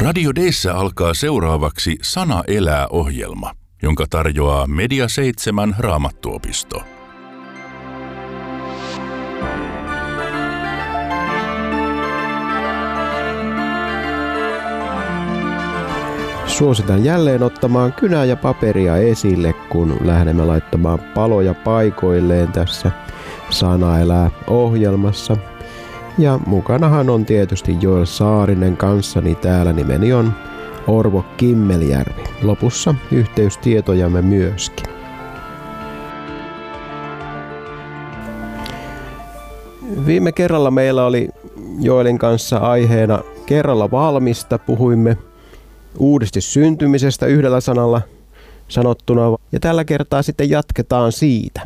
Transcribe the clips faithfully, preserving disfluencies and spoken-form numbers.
Radio D:ssä alkaa seuraavaksi Sana elää -ohjelma, jonka tarjoaa Media seitsemän Raamattuopisto. Suositan jälleen ottamaan kynää ja paperia esille, kun lähdemme laittamaan paloja paikoilleen tässä Sana elää -ohjelmassa. Ja mukanahan on tietysti Joel Saarinen kanssani, täällä nimeni on Orvo Kimmeljärvi. Lopussa yhteystietojamme myöskin. Viime kerralla meillä oli Joelin kanssa aiheena kerralla valmista. Puhuimme uudesti syntymisestä yhdellä sanalla sanottuna. Ja tällä kertaa sitten jatketaan siitä.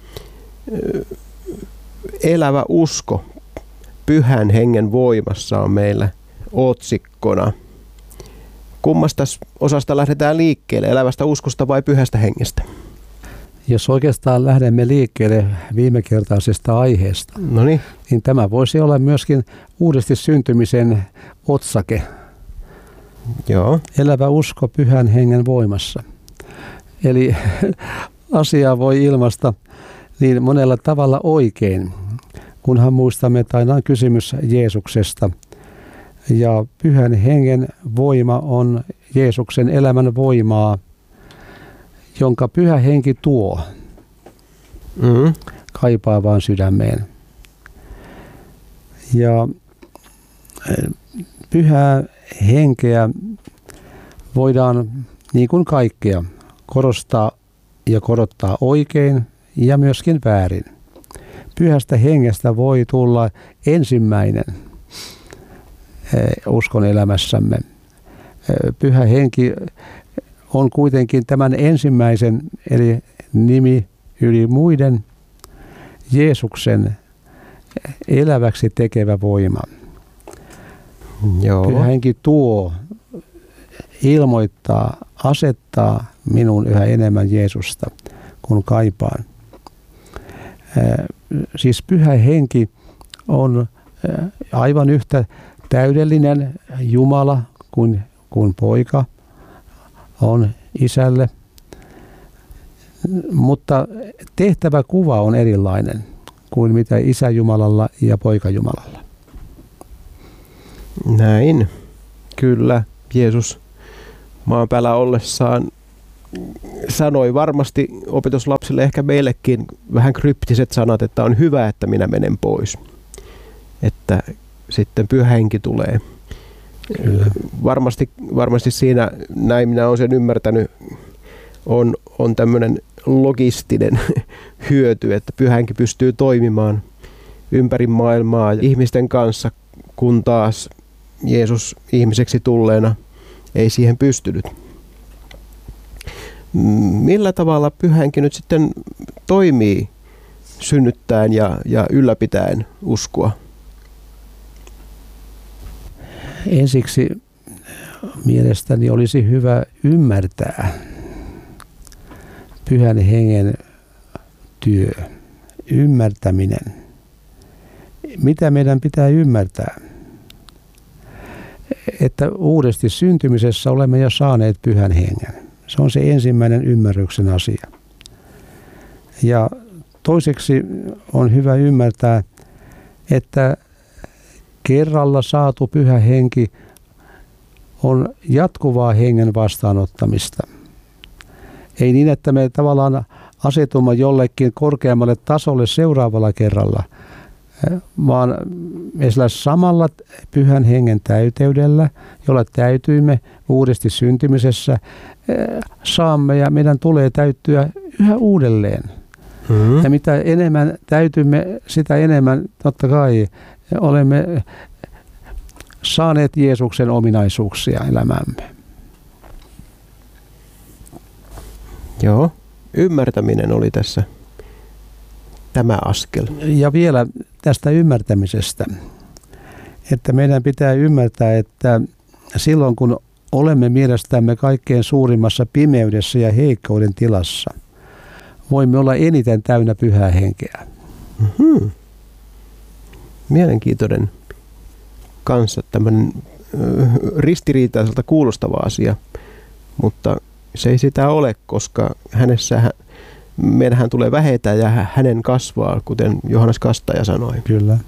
Elävä usko Pyhän Hengen voimassa on meillä otsikkona. Kummasta osasta lähdetään liikkeelle, elävästä uskosta vai Pyhästä Hengestä? Jos oikeastaan lähdemme liikkeelle viimekertaisesta aiheesta, Noniin. niin tämä voisi olla myöskin uudesti syntymisen otsake. Joo. Elävä usko Pyhän Hengen voimassa. Eli asiaa voi ilmaista niin monella tavalla oikein, kunhan muistamme, että aina on kysymys Jeesuksesta. Ja Pyhän Hengen voima on Jeesuksen elämän voimaa, jonka Pyhä Henki tuo mm. kaipaavaan sydämeen. Ja Pyhää Henkeä voidaan niin kuin kaikkea korostaa ja korottaa oikein ja myöskin väärin. Pyhästä Hengestä voi tulla ensimmäinen uskon elämässämme. Pyhä Henki on kuitenkin tämän ensimmäisen, eli nimi yli muiden, Jeesuksen eläväksi tekevä voima. Joo. Pyhä Henki tuo, ilmoittaa, asettaa minun yhä enemmän Jeesusta, kun kaipaan. Siis Pyhä Henki on aivan yhtä täydellinen Jumala kuin, kuin poika on isälle, mutta tehtävä kuva on erilainen kuin mitä isä Jumalalla ja poika Jumalalla. Näin. Kyllä. Jeesus maan päällä ollessaan sanoi varmasti opetuslapsille, ehkä meillekin vähän kryptiset sanat, että on hyvä, että minä menen pois. Että sitten Pyhä Henki tulee. Kyllä. Varmasti, varmasti siinä, näin minä olen sen ymmärtänyt, on, on tämmöinen logistinen hyöty, että Pyhä Henki pystyy toimimaan ympäri maailmaa ja ihmisten kanssa, kun taas Jeesus ihmiseksi tulleena ei siihen pystynyt. Millä tavalla Pyhä Henki nyt sitten toimii synnyttäen ja, ja ylläpitäen uskoa? Ensiksi mielestäni olisi hyvä ymmärtää Pyhän Hengen työ, ymmärtäminen. Mitä meidän pitää ymmärtää? Että uudesti syntymisessä olemme jo saaneet Pyhän Hengen. Se on se ensimmäinen ymmärryksen asia. Ja toiseksi on hyvä ymmärtää, että kerralla saatu Pyhä Henki on jatkuvaa hengen vastaanottamista. Ei niin, että me tavallaan asetumme jollekin korkeammalle tasolle seuraavalla kerralla, vaan me sillä samalla Pyhän Hengen täyteydellä, jolla täytyimme uudesti syntymisessä, saamme ja meidän tulee täyttyä yhä uudelleen. Mm-hmm. Ja mitä enemmän täytymme, sitä enemmän totta kai olemme saaneet Jeesuksen ominaisuuksia elämäämme. Joo, ymmärtäminen oli tässä tämä askel. Ja vielä tästä ymmärtämisestä, että meidän pitää ymmärtää, että silloin kun olemme mielestämme kaikkein suurimmassa pimeydessä ja heikkouden tilassa, voimme olla eniten täynnä Pyhää Henkeä. Mm-hmm. Mielenkiintoinen kanssa tämmöinen ristiriitaiselta kuulostava asia, mutta se ei sitä ole, koska hänessä meidänhän tulee vähetä ja hänen kasvaa, kuten Johannes Kastaja sanoi. Kyllä.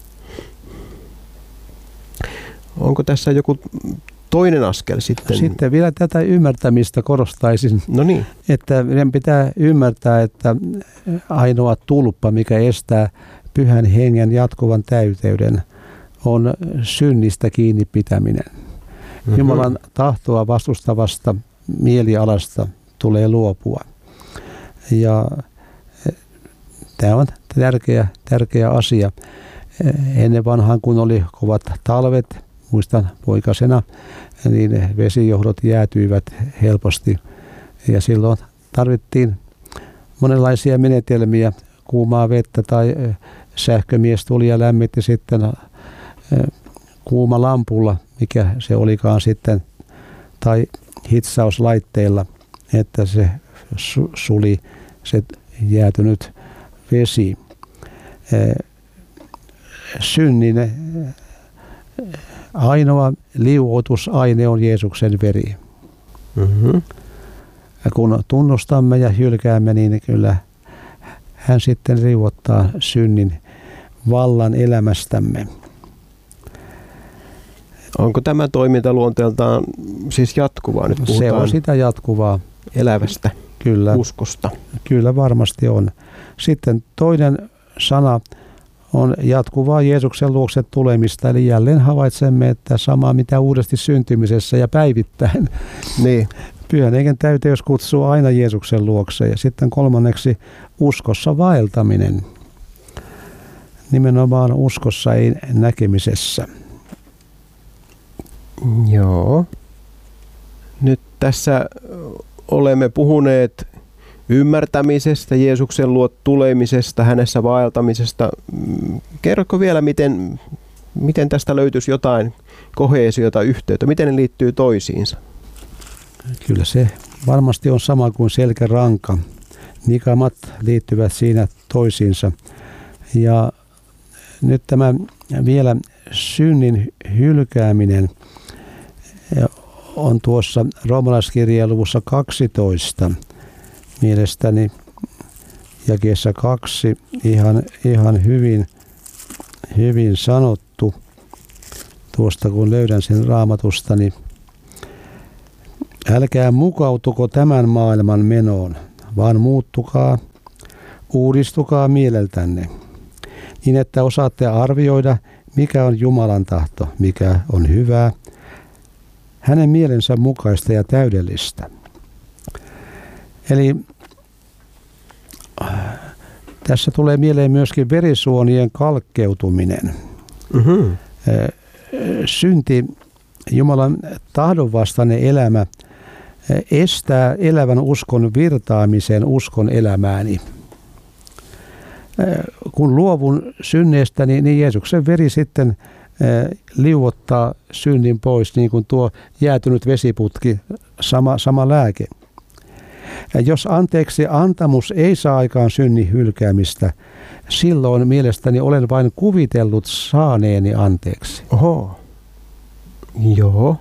Onko tässä joku toinen askel sitten? Sitten vielä tätä ymmärtämistä korostaisin, no niin. Että meidän pitää ymmärtää, että ainoa tulppa, mikä estää Pyhän Hengen jatkuvan täyteyden, on synnistä kiinni pitäminen. Mm-hmm. Jumalan tahtoa vastustavasta mielialasta tulee luopua. Ja tämä on tärkeä, tärkeä asia. Ennen vanhaan, kun oli kovat talvet, muistan poikasena, niin vesijohdot jäätyivät helposti. Ja silloin tarvittiin monenlaisia menetelmiä, kuumaa vettä tai sähkömies tuli ja lämmitti sitten kuuma lampulla, mikä se olikaan sitten, tai hitsauslaitteilla, että se suli se jäätynyt vesi. Synnin ainoa liuotusaine on Jeesuksen veri. Mm-hmm. Ja kun tunnustamme ja hylkäämme, niin kyllä hän sitten riuottaa synnin vallan elämästämme. Onko tämä toiminta luonteeltaan siis jatkuvaa? Nyt se on sitä jatkuvaa. Elävästä kyllä, uskosta. Kyllä varmasti on. Sitten toinen sana on jatkuvaa Jeesuksen luokse tulemista. Eli jälleen havaitsemme, että sama mitä uudesti syntymisessä ja päivittäin. Niin. Pyhän Hengen täyteys kutsuu aina Jeesuksen luokse. Ja sitten kolmanneksi uskossa vaeltaminen. Nimenomaan uskossa, ei näkemisessä. Joo. Nyt tässä olemme puhuneet ymmärtämisestä, Jeesuksen luo tulemisesta, hänessä vaeltamisesta. Kerrotko vielä, miten, miten tästä löytyisi jotain koheesiota, yhteyttä? Miten ne liittyy toisiinsa? Kyllä se varmasti on sama kuin selkäranka. Nikamat liittyvät siinä toisiinsa. Ja nyt tämä vielä synnin hylkääminen on tuossa roomalaiskirjeen luvussa kaksitoista mielestäni jakeessa kaksi ihan, ihan hyvin, hyvin sanottu. Tuosta kun löydän sen Raamatusta, niin älkää mukautuko tämän maailman menoon, vaan muuttukaa, uudistukaa mieleltänne, niin että osaatte arvioida, mikä on Jumalan tahto, mikä on hyvää, hänen mielensä mukaista ja täydellistä. Eli tässä tulee mieleen myöskin verisuonien kalkkeutuminen. Mm-hmm. Synti, Jumalan tahdonvastainen elämä, estää elävän uskon virtaamisen uskon elämääni. Kun luovun synneestä, niin, niin Jeesuksen veri sitten liuottaa synnin pois, niin kuin tuo jäätynyt vesiputki, sama, sama lääke. Ja jos anteeksi antamus ei saa aikaan synnin hylkäämistä, silloin mielestäni olen vain kuvitellut saaneeni anteeksi. Oho. Joo.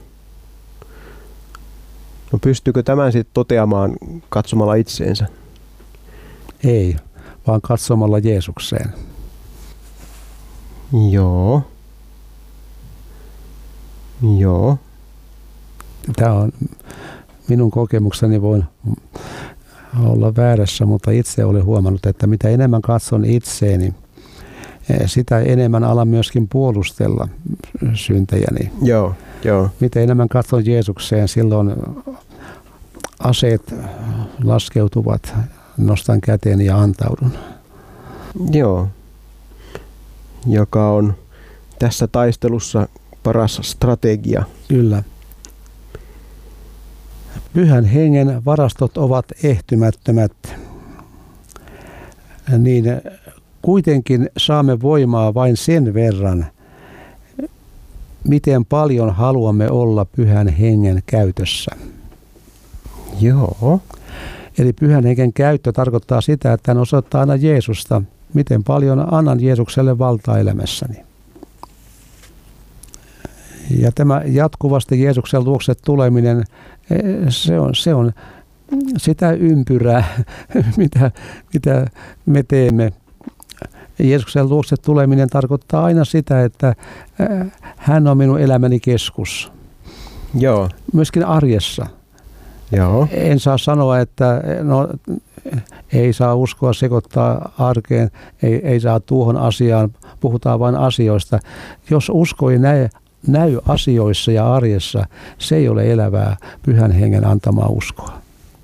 No pystyykö tämän sitten toteamaan katsomalla itseensä? Ei, vaan katsomalla Jeesukseen. Joo. Joo. Tämä on minun kokemukseni, voin olla väärässä, mutta itse olen huomannut, että mitä enemmän katson itseeni, sitä enemmän alan myöskin puolustella syntejäni. Joo, joo. Mitä enemmän katson Jeesukseen, silloin aseet laskeutuvat, nostan käteeni ja antaudun. Joo, joka on tässä taistelussa paras strategia. Kyllä. Pyhän Hengen varastot ovat ehtymättömät, niin kuitenkin saamme voimaa vain sen verran, miten paljon haluamme olla Pyhän Hengen käytössä. Joo. Eli Pyhän Hengen käyttö tarkoittaa sitä, että hän osoittaa aina Jeesusta, miten paljon annan Jeesukselle valtaa elämässäni. Ja tämä jatkuvasti Jeesuksen luokse tuleminen, se on, se on sitä ympyrää, mitä, mitä me teemme. Jeesuksen luokse tuleminen tarkoittaa aina sitä, että hän on minun elämäni keskus. Joo. Myöskin arjessa. Joo. En saa sanoa, että no, ei saa uskoa sekoittaa arkeen, ei, ei saa tuohon asiaan, puhutaan vain asioista. Jos usko ei näy, näy asioissa ja arjessa, se ei ole elävää Pyhän Hengen antamaa uskoa.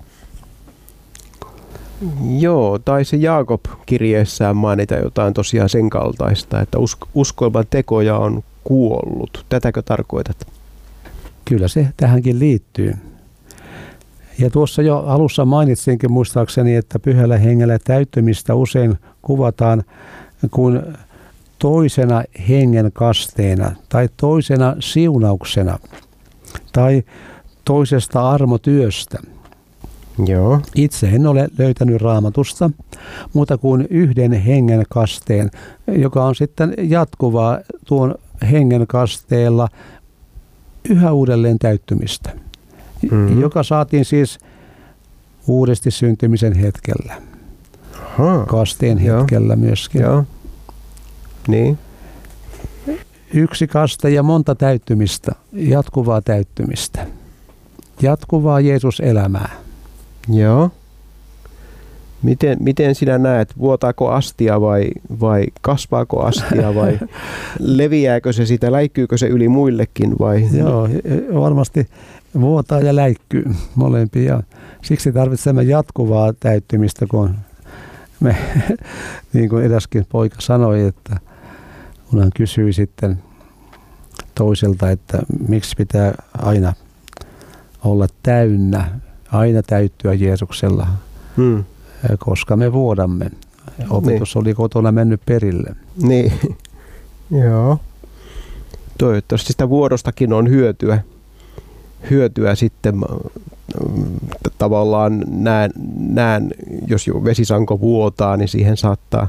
Joo, tai se Jaakob kirjeessään mainita jotain tosiaan sen kaltaista, että usko, uskoilman tekoja on kuollut. Tätäkö tarkoitat? Kyllä se tähänkin liittyy. Ja tuossa jo alussa mainitsinkin muistaakseni, että Pyhällä Hengellä täyttymistä usein kuvataan kuin toisena hengen kasteena tai toisena siunauksena tai toisesta armotyöstä. Joo. Itse en ole löytänyt Raamatusta muuta kuin yhden hengen kasteen, joka on sitten jatkuvaa tuon hengen kasteella yhä uudelleen täyttymistä, mm-hmm. joka saatiin siis uudesti syntymisen hetkellä. Aha. Kasteen Joo. hetkellä myöskin. Joo. Niin. Yksi kaste ja monta täyttymistä, jatkuvaa täyttymistä, jatkuvaa Jeesus-elämää. Joo. Miten, miten sinä näet, vuotaako astia vai, vai kasvaako astia vai leviääkö se sitä, läikkyykö se yli muillekin vai? Joo, varmasti vuotaa ja läikkyy molempia. Siksi tarvitsemme jatkuvaa täyttymistä, kun me, niin kuin eräskin poika sanoi, että kun hän kysyi sitten toiselta, että miksi pitää aina olla täynnä, aina täyttyä Jeesuksella. Hmm. Koska me vuodamme. Opetus niin. oli kotona mennyt perille. Niin, joo. Toivottavasti sitä vuodostakin on hyötyä. Hyötyä sitten tavallaan näen, näen, jos vesisanko vuotaa, niin siihen saattaa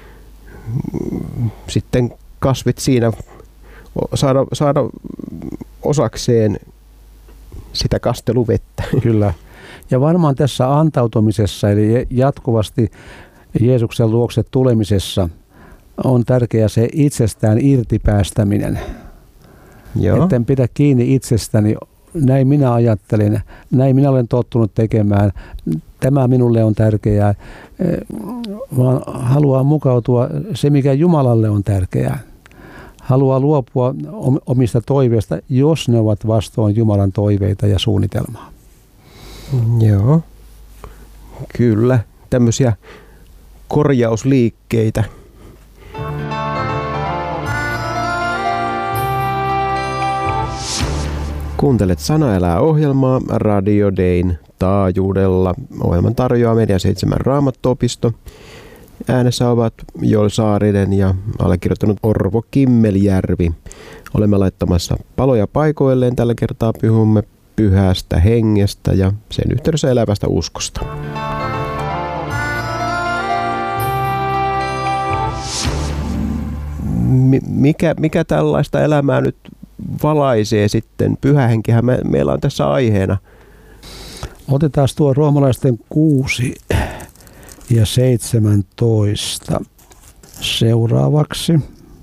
sitten kasvit siinä saada, saada osakseen sitä kasteluvettä. Kyllä. Ja varmaan tässä antautumisessa, eli jatkuvasti Jeesuksen luokse tulemisessa, on tärkeää se itsestään irtipäästäminen. Joo. Etten pidä kiinni itsestäni. Näin minä ajattelen, näin minä olen tottunut tekemään. Tämä minulle on tärkeää, vaan haluaa mukautua se, mikä Jumalalle on tärkeää. Haluaa luopua omista toiveista, jos ne ovat vastoin Jumalan toiveita ja suunnitelmaa. Joo, kyllä. Tämmöisiä korjausliikkeitä. Kuuntelet Sana elää -ohjelmaa Radio Dayn taajuudella. Ohjelman tarjoaa Media seitsemän Raamattuopisto. Äänessä ovat Joel Saarinen ja allekirjoittanut Orvo Kimmeljärvi. Olemme laittamassa paloja paikoilleen. Tällä kertaa puhumme Pyhästä Hengestä ja sen yhteydessä elävästä uskosta. Mikä, mikä tällaista elämää nyt valaisee sitten? Pyhä Henkihän me, meillä on tässä aiheena. Otetaan tuo roomalaisten kuusi ja seitsemäntoista seuraavaksi.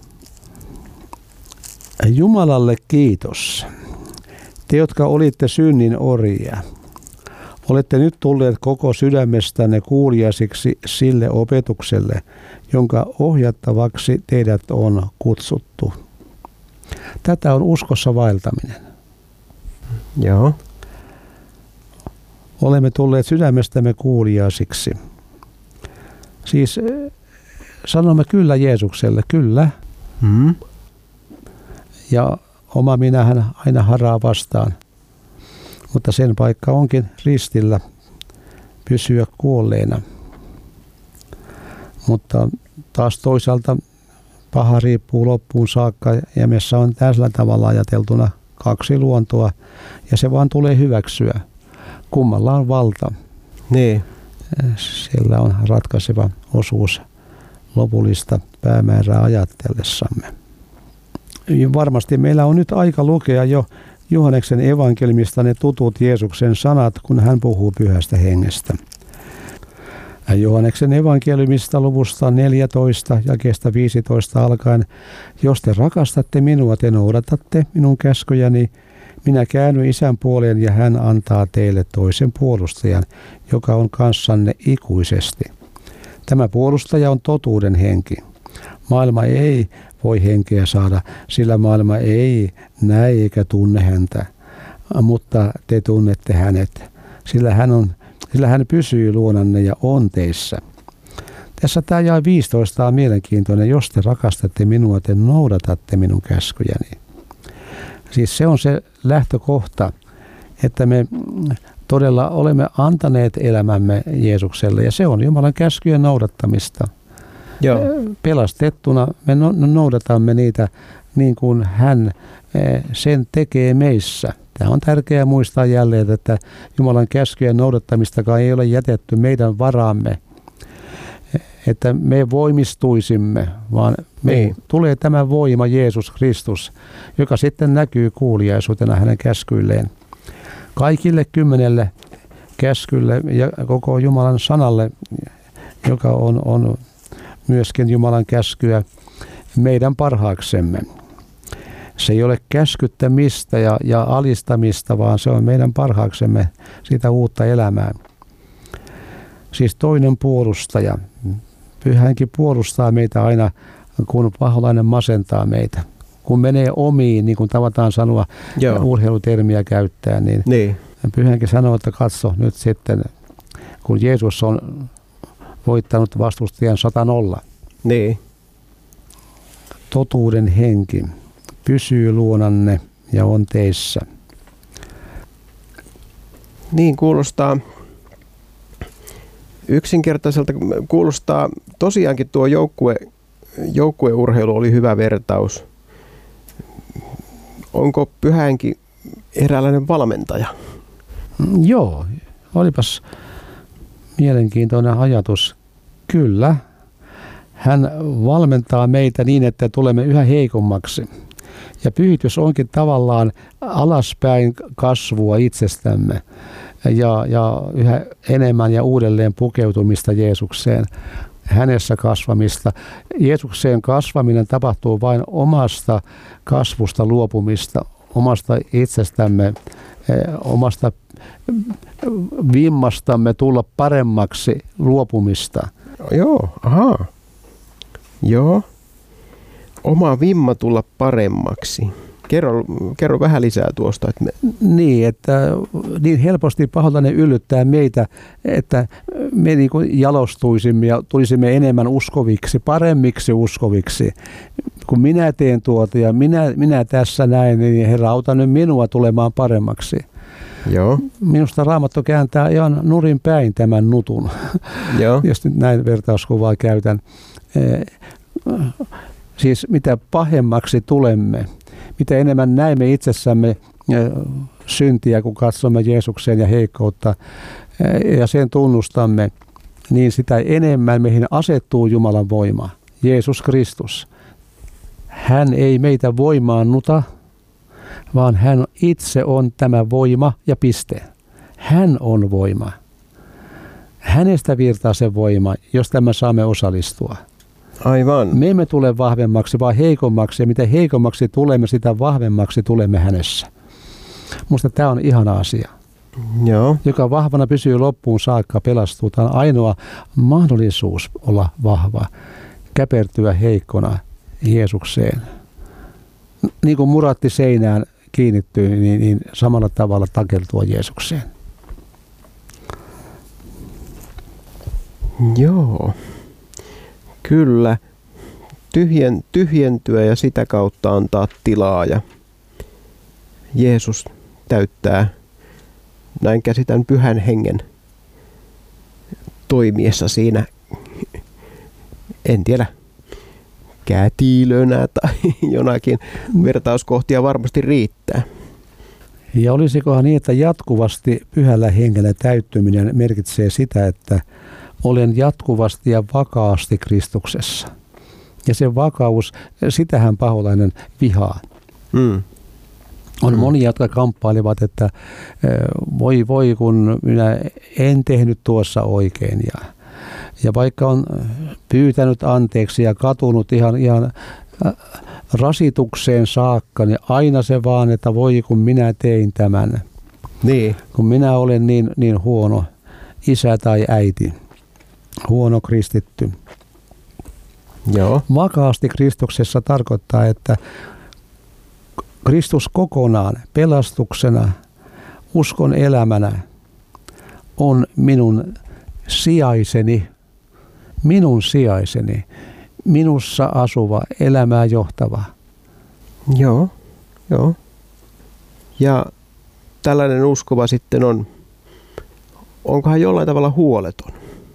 Jumalalle kiitos. Te, jotka olitte synnin orjia, olette nyt tulleet koko sydämestänne kuuliaisiksi sille opetukselle, jonka ohjattavaksi teidät on kutsuttu. Tätä on uskossa vaeltaminen. Joo. Olemme tulleet sydämestämme kuuliaisiksi. Siis sanomme kyllä Jeesukselle, kyllä. Mm. Ja oma minähän aina haraa vastaan. Mutta sen paikka onkin ristillä pysyä kuolleena. Mutta taas toisaalta paha riippuu loppuun saakka ja meissä on tällä tavalla ajateltuna kaksi luontoa ja se vaan tulee hyväksyä. Kummalla on valta. Niin. Siellä on ratkaiseva osuus lopullista päämäärää ajatellessamme. varmasti meillä on nyt aika lukea jo Johanneksen evankeliumista ne tutut Jeesuksen sanat, kun hän puhuu Pyhästä Hengestä. Johanneksen evankeliumista luvusta neljätoista jakeesta viisitoista alkaen: jos te rakastatte minua, te noudatatte minun käskyjäni. Minä käännyn Isän puoleen ja hän antaa teille toisen puolustajan, joka on kanssanne ikuisesti. Tämä puolustaja on totuuden henki. Maailma ei voi henkeä saada, sillä maailma ei näe eikä tunne häntä, mutta te tunnette hänet, sillä hän, on, sillä hän pysyy luonanne ja on teissä. Tässä tämä jae viisitoista on mielenkiintoinen. Jos te rakastatte minua, te noudatatte minun käskyjäni. Siis se on se lähtökohta, että me todella olemme antaneet elämämme Jeesukselle, ja se on Jumalan käskyjen noudattamista. Joo. Pelastettuna me noudatamme niitä niin kuin hän sen tekee meissä. Tämä on tärkeää muistaa jälleen, että Jumalan käskyjen noudattamistakaan ei ole jätetty meidän varaamme, että me voimistuisimme, vaan me niin. tulee tämä voima Jeesus Kristus, joka sitten näkyy kuuliaisuutena hänen käskyilleen. Kaikille kymmenelle käskylle ja koko Jumalan sanalle, joka on, on myöskin Jumalan käskyä meidän parhaaksemme. Se ei ole käskyttämistä ja, ja alistamista, vaan se on meidän parhaaksemme sitä uutta elämää. Siis toinen puolustaja. Pyhä Henki puolustaa meitä aina, kun paholainen masentaa meitä. Kun menee omiin, niin kuin tavataan sanoa, Joo. urheilutermiä käyttää, niin, niin. Pyhä Henki sanoo, että katso nyt sitten, kun Jeesus on voittanut vastustajan sata nolla. Niin. Totuuden henki pysyy luonanne ja on teissä. Niin kuulostaa yksinkertaiselta. Kuulostaa tosiaankin tuo joukkue, joukkueurheilu oli hyvä vertaus. Onko Pyhä Henki eräänlainen valmentaja? Joo, olipas mielenkiintoinen ajatus. Kyllä, hän valmentaa meitä niin, että tulemme yhä heikommaksi. Ja pyhitys onkin tavallaan alaspäin kasvua itsestämme ja, ja yhä enemmän ja uudelleen pukeutumista Jeesukseen, hänessä kasvamista. Jeesukseen kasvaminen tapahtuu vain omasta kasvusta luopumista, omasta itsestämme, omasta vimmastamme tulla paremmaksi luopumista. Joo, ahaa. Joo. Oma vimma tulla paremmaksi. Kerro, kerro vähän lisää tuosta. Että me... Niin, että niin helposti paholainen yllyttää meitä, että me niin kuin jalostuisimme ja tulisimme enemmän uskoviksi, paremmiksi uskoviksi. Kun minä teen tuota ja minä, minä tässä näin, niin Herra, auta nyt minua tulemaan paremmaksi. Joo. Minusta Raamattu kääntää ihan nurin päin tämän nutun, Joo. jos nyt näin vertauskuvaa käytän. Siis mitä pahemmaksi tulemme, mitä enemmän näemme itsessämme syntiä, kun katsomme Jeesukseen ja heikkoutta ja sen tunnustamme, niin sitä enemmän meihin asettuu Jumalan voima, Jeesus Kristus. Hän ei meitä voimaannuta, vaan hän itse on tämä voima ja piste. Hän on voima. Hänestä virtaa se voima, jos tämä saamme osallistua. Aivan. Me emme tule vahvemmaksi, vaan heikommaksi. Ja mitä heikommaksi tulemme, sitä vahvemmaksi tulemme hänessä. Minusta tämä on ihana asia. Joo. Joka vahvana pysyy loppuun saakka, pelastuu. Tämä on ainoa mahdollisuus olla vahva, käpertyä heikkona Jeesukseen. Niin kuin muratti seinään kiinnittyy, niin, niin samalla tavalla takeltua Jeesukseen. Joo. Kyllä, Tyhjen, tyhjentyä ja sitä kautta antaa tilaa ja Jeesus täyttää, näin käsitän, Pyhän Hengen toimiessa siinä, en tiedä, kätilönä tai jonakin vertauskohtia varmasti riittää. Ja olisikohan niin, että jatkuvasti Pyhällä Hengellä täyttyminen merkitsee sitä, että olen jatkuvasti ja vakaasti Kristuksessa. Ja se vakaus, sitähän paholainen vihaa. Mm. On Mm. monia, jotka kamppailivat, että voi voi kun minä en tehnyt tuossa oikein. Ja, ja vaikka on pyytänyt anteeksi ja katunut ihan, ihan rasitukseen saakka, niin aina se vaan, että voi kun minä tein tämän. Niin. Kun minä olen niin, niin huono isä tai äiti, huono kristitty. Joo. Vakaasti Kristuksessa tarkoittaa, että Kristus kokonaan pelastuksena, uskon elämänä on minun sijaiseni, minun sijaiseni, minussa asuva, elämää johtava. Joo, joo. Ja tällainen uskova sitten on, onkohan jollain tavalla huoleton?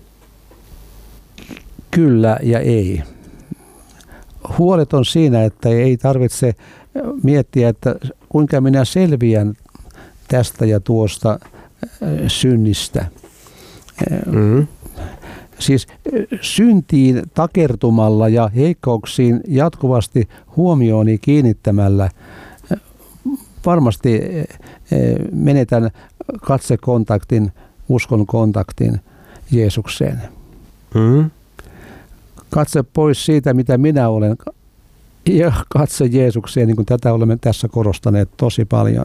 Kyllä ja ei. Huoleton siinä, että ei tarvitse miettiä, että kuinka minä selviän tästä ja tuosta synnistä. Mm-hmm. Siis syntiin takertumalla ja heikkouksiin jatkuvasti huomiooni kiinnittämällä varmasti menetän katsekontaktin, uskon kontaktin Jeesukseen. Mm-hmm. Katse pois siitä, mitä minä olen, ja katse Jeesukseen, niin kuin tätä olemme tässä korostaneet tosi paljon.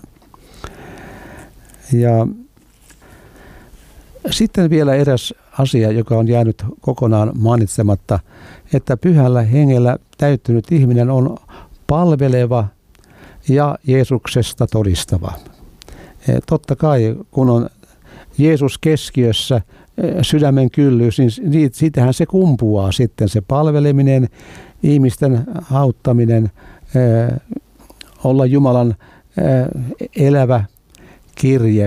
Ja sitten vielä eräs asia, joka on jäänyt kokonaan mainitsematta, että pyhällä hengellä täyttynyt ihminen on palveleva ja Jeesuksesta todistava. Totta kai, kun on Jeesus keskiössä, sydämen kyllyys, niin siitähän se kumpuaa sitten se palveleminen, ihmisten auttaminen, olla Jumalan elävä kirje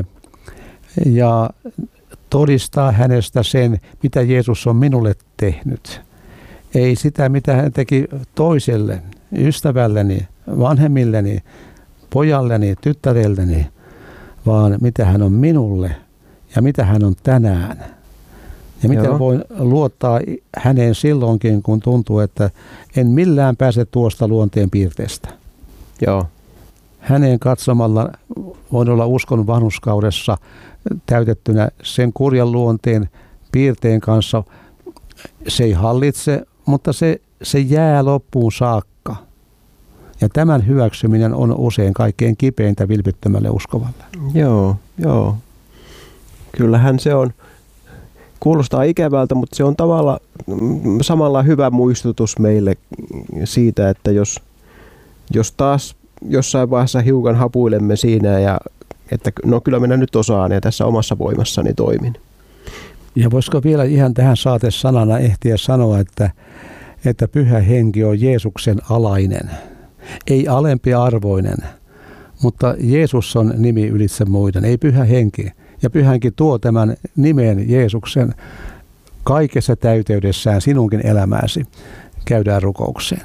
ja todistaa hänestä sen, mitä Jeesus on minulle tehnyt. Ei sitä, mitä hän teki toiselle, ystävälleni, vanhemmilleni, pojalleni, tyttärelleni, vaan mitä hän on minulle ja mitä hän on tänään. Ja miten Joo. voin luottaa häneen silloinkin, kun tuntuu, että en millään pääse tuosta luonteen piirteestä. Joo. Häneen katsomalla voin olla uskon vanhurskaudessa täytettynä sen kurjan luonteen piirteen kanssa. Se ei hallitse, mutta se, se jää loppuun saakka. Ja tämän hyväksyminen on usein kaikkein kipeintä vilpittömälle uskovalle. Joo, joo. Kyllähän se on. Kuulostaa ikävältä, mutta se on tavallaan samalla hyvä muistutus meille siitä, että jos, jos taas jossain vaiheessa hiukan hapuilemme siinä ja että no kyllä minä nyt osaan ja tässä omassa voimassani toimin. Ja voisiko vielä ihan tähän saatesanana ehtiä sanoa, että, että pyhä henki on Jeesuksen alainen, ei alempiarvoinen, mutta Jeesus on nimi ylitse muiden, ei pyhä henki. Ja pyhä henki tuo tämän nimen Jeesuksen kaikessa täyteydessään sinunkin elämääsi. Käydään rukoukseen.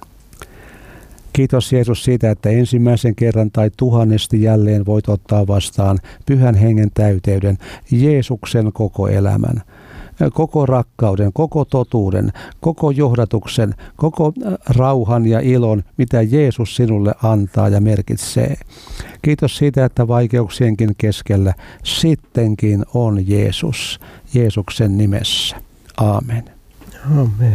Kiitos Jeesus siitä, että ensimmäisen kerran tai tuhannesti jälleen voit ottaa vastaan pyhän hengen täyteyden, Jeesuksen koko elämän, koko rakkauden, koko totuuden, koko johdatuksen, koko rauhan ja ilon, mitä Jeesus sinulle antaa ja merkitsee. Kiitos siitä, että vaikeuksienkin keskellä sittenkin on Jeesus, Jeesuksen nimessä. Aamen. Aamen.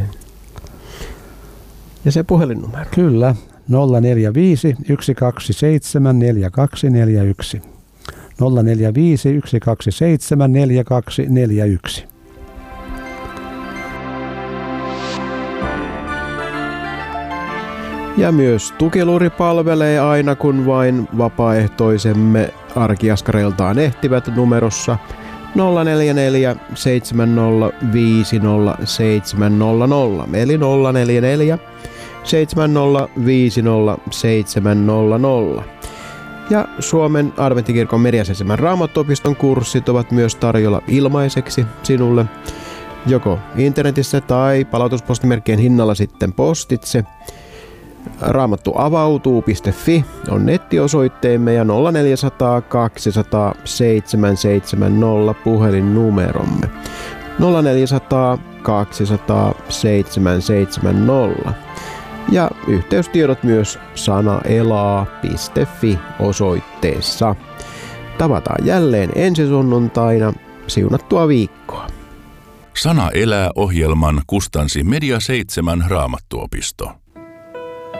Ja se puhelinnumero? Kyllä, nolla neljä viisi yksi kaksi seitsemän neljä kaksi neljä yksi. nolla neljä viisi yksi kaksi seitsemän neljä kaksi neljä yksi. Ja myös Tukiluuri palvelee aina, kun vain vapaaehtoisemme arkiaskareiltaan ehtivät numerossa nolla neljä neljä seitsemän nolla viisi nolla seitsemän nolla nolla, eli nolla neljä neljä seitsemän nolla viisi nolla seitsemän nolla nolla. Ja Suomen Adventtikirkon Meriasesemän Raamattuopiston kurssit ovat myös tarjolla ilmaiseksi sinulle, joko internetissä tai palautuspostimerkkien hinnalla sitten postitse. Raamattu avautuu piste fi on nettiosoitteemme ja nolla neljä nolla nolla kaksi nolla nolla seitsemän seitsemän nolla puhelinnumeromme. nolla neljä nolla nolla kaksi nolla nolla seitsemän seitsemän nolla. Ja yhteystiedot myös sanaelaa piste fi osoitteessa. Tavataan jälleen ensi sunnuntaina. Siunattua viikkoa. Sana elää -ohjelman kustansi Media seitsemän Raamattuopisto.